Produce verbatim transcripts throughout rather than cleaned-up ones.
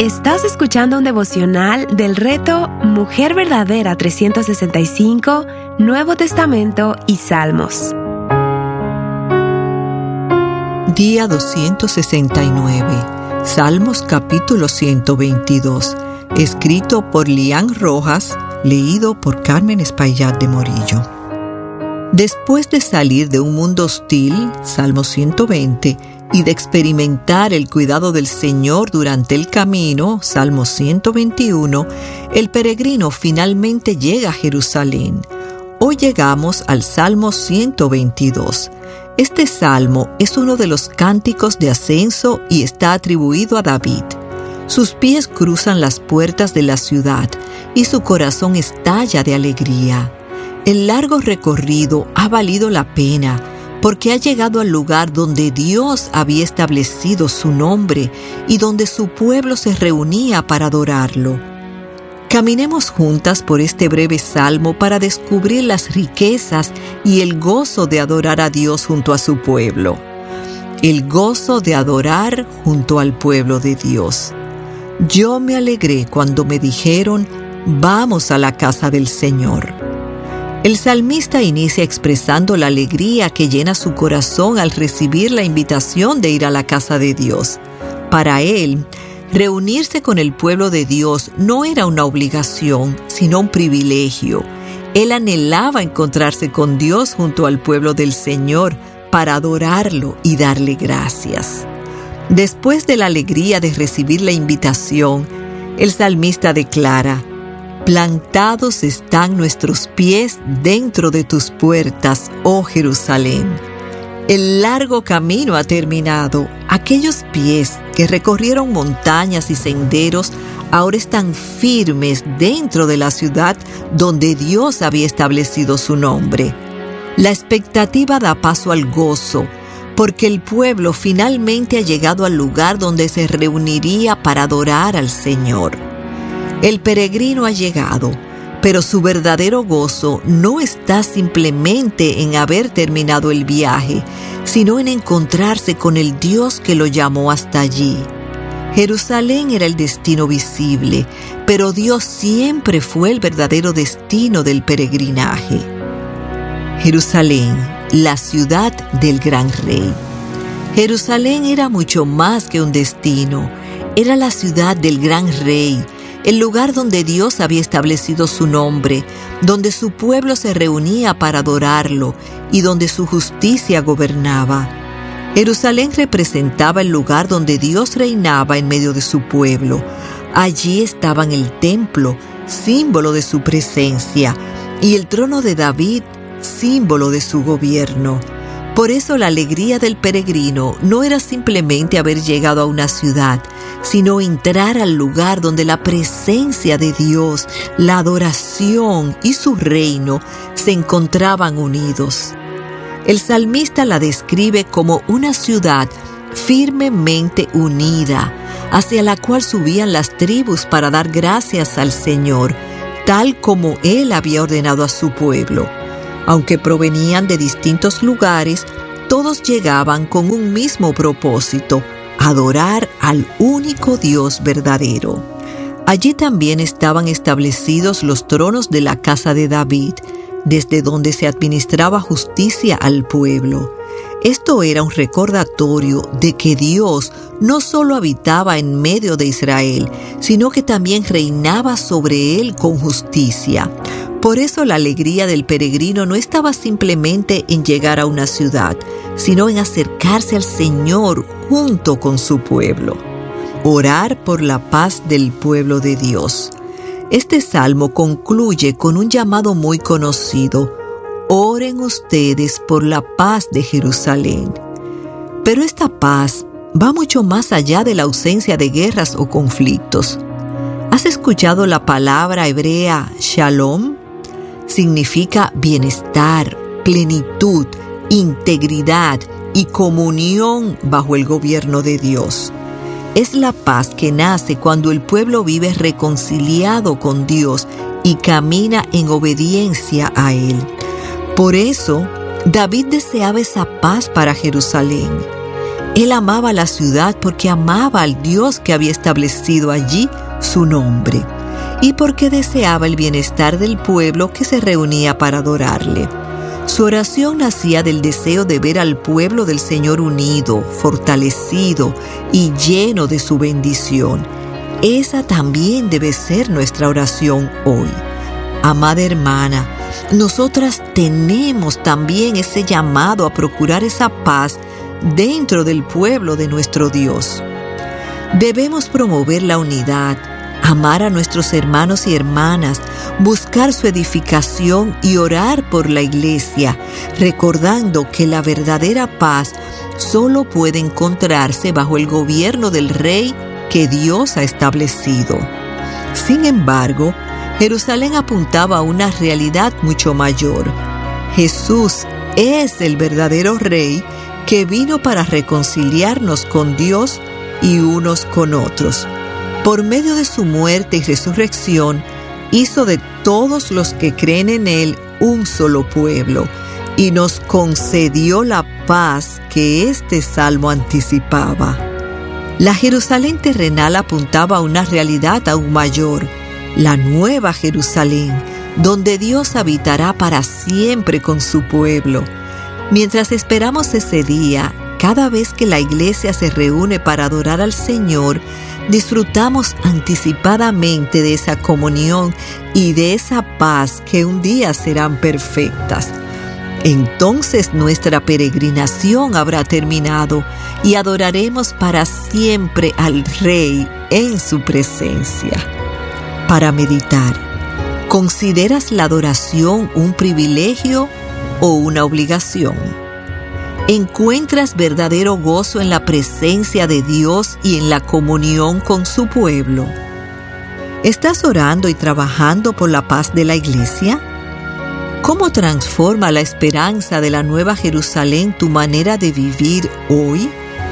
Estás escuchando un devocional del reto Mujer Verdadera trescientos sesenta y cinco, Nuevo Testamento y Salmos. Día doscientos sesenta y nueve, Salmos capítulo ciento veintidós, escrito por Lian Rojas, leído por Carmen Espaillat de Morillo. Después de salir de un mundo hostil, Salmo ciento veinte, y de experimentar el cuidado del Señor durante el camino, Salmo ciento veintiuno, el peregrino finalmente llega a Jerusalén. Hoy llegamos al Salmo ciento veintidós. Este salmo es uno de los cánticos de ascenso y está atribuido a David. Sus pies cruzan las puertas de la ciudad y su corazón estalla de alegría. El largo recorrido ha valido la pena porque ha llegado al lugar donde Dios había establecido su nombre y donde su pueblo se reunía para adorarlo. Caminemos juntas por este breve salmo para descubrir las riquezas y el gozo de adorar a Dios junto a su pueblo. El gozo de adorar junto al pueblo de Dios. Yo me alegré cuando me dijeron, vamos a la casa del Señor. El salmista inicia expresando la alegría que llena su corazón al recibir la invitación de ir a la casa de Dios. Para él, reunirse con el pueblo de Dios no era una obligación, sino un privilegio. Él anhelaba encontrarse con Dios junto al pueblo del Señor para adorarlo y darle gracias. Después de la alegría de recibir la invitación, el salmista declara, plantados están nuestros pies dentro de tus puertas, oh Jerusalén. El largo camino ha terminado. Aquellos pies que recorrieron montañas y senderos ahora están firmes dentro de la ciudad donde Dios había establecido su nombre. La expectativa da paso al gozo, porque el pueblo finalmente ha llegado al lugar donde se reuniría para adorar al Señor. El peregrino ha llegado, pero su verdadero gozo no está simplemente en haber terminado el viaje, sino en encontrarse con el Dios que lo llamó hasta allí. Jerusalén era el destino visible, pero Dios siempre fue el verdadero destino del peregrinaje. Jerusalén, la ciudad del gran rey. Jerusalén era mucho más que un destino, era la ciudad del gran rey, el lugar donde Dios había establecido su nombre, donde su pueblo se reunía para adorarlo y donde su justicia gobernaba. Jerusalén representaba el lugar donde Dios reinaba en medio de su pueblo. Allí estaban el templo, símbolo de su presencia, y el trono de David, símbolo de su gobierno. Por eso la alegría del peregrino no era simplemente haber llegado a una ciudad, sino entrar al lugar donde la presencia de Dios, la adoración y su reino se encontraban unidos. El salmista la describe como una ciudad firmemente unida, hacia la cual subían las tribus para dar gracias al Señor, tal como Él había ordenado a su pueblo. Aunque provenían de distintos lugares, todos llegaban con un mismo propósito, adorar al único Dios verdadero. Allí también estaban establecidos los tronos de la casa de David, desde donde se administraba justicia al pueblo. Esto era un recordatorio de que Dios no solo habitaba en medio de Israel, sino que también reinaba sobre él con justicia. Por eso la alegría del peregrino no estaba simplemente en llegar a una ciudad, sino en acercarse al Señor junto con su pueblo. Orar por la paz del pueblo de Dios. Este salmo concluye con un llamado muy conocido: oren ustedes por la paz de Jerusalén. Pero esta paz va mucho más allá de la ausencia de guerras o conflictos. ¿Has escuchado la palabra hebrea shalom? Significa bienestar, plenitud, integridad y comunión bajo el gobierno de Dios. Es la paz que nace cuando el pueblo vive reconciliado con Dios y camina en obediencia a Él. Por eso, David deseaba esa paz para Jerusalén. Él amaba la ciudad porque amaba al Dios que había establecido allí su nombre y porque deseaba el bienestar del pueblo que se reunía para adorarle. Su oración nacía del deseo de ver al pueblo del Señor unido, fortalecido y lleno de su bendición. Esa también debe ser nuestra oración hoy. Amada hermana, nosotras tenemos también ese llamado a procurar esa paz dentro del pueblo de nuestro Dios. Debemos promover la unidad, amar a nuestros hermanos y hermanas, buscar su edificación y orar por la iglesia, recordando que la verdadera paz solo puede encontrarse bajo el gobierno del Rey que Dios ha establecido. Sin embargo, Jerusalén apuntaba a una realidad mucho mayor. Jesús es el verdadero Rey que vino para reconciliarnos con Dios y unos con otros. Por medio de su muerte y resurrección, hizo de todos los que creen en Él un solo pueblo y nos concedió la paz que este salmo anticipaba. La Jerusalén terrenal apuntaba a una realidad aún mayor, la nueva Jerusalén, donde Dios habitará para siempre con su pueblo. Mientras esperamos ese día, cada vez que la iglesia se reúne para adorar al Señor, disfrutamos anticipadamente de esa comunión y de esa paz que un día serán perfectas. Entonces nuestra peregrinación habrá terminado y adoraremos para siempre al Rey en su presencia. Para meditar, ¿consideras la adoración un privilegio o una obligación? ¿Encuentras verdadero gozo en la presencia de Dios y en la comunión con su pueblo? ¿Estás orando y trabajando por la paz de la iglesia? ¿Cómo transforma la esperanza de la Nueva Jerusalén tu manera de vivir hoy?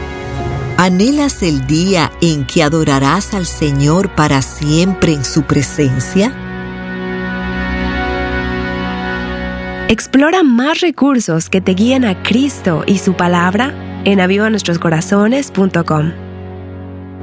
¿Anhelas el día en que adorarás al Señor para siempre en su presencia? Explora más recursos que te guíen a Cristo y su palabra en aviva nuestros corazones punto com.